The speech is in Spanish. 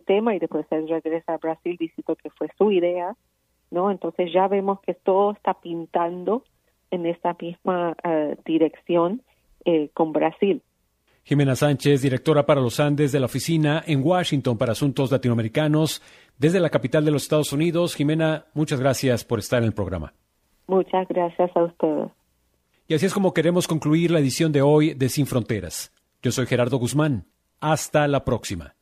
tema y después él regresa a Brasil diciendo que fue su idea, ¿no? Entonces ya vemos que todo está pintando en esta misma dirección con Brasil. Jimena Sánchez, directora para los Andes de la Oficina en Washington para Asuntos Latinoamericanos, desde la capital de los Estados Unidos. Jimena, muchas gracias por estar en el programa. Muchas gracias a ustedes. Y así es como queremos concluir la edición de hoy de Sin Fronteras. Yo soy Gerardo Guzmán. Hasta la próxima.